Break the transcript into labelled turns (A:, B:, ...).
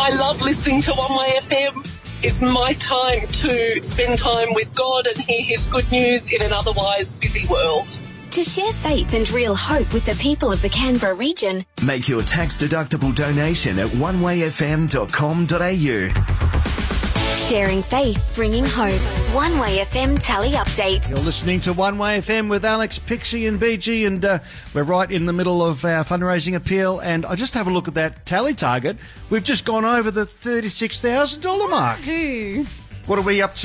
A: I love listening to One Way FM. It's my time to spend time with God and hear his good news in an otherwise busy world.
B: To share faith and real hope with the people of the Canberra region,
C: make your tax-deductible donation at onewayfm.com.au.
B: Sharing faith, bringing hope. One Way FM Tally Update.
D: You're listening to One Way FM with Alex, Pixie and BG, and we're right in the middle of our fundraising appeal, and I just have a look at that tally target. We've just gone over the $36,000 mark.
E: Who?
D: What are we up to?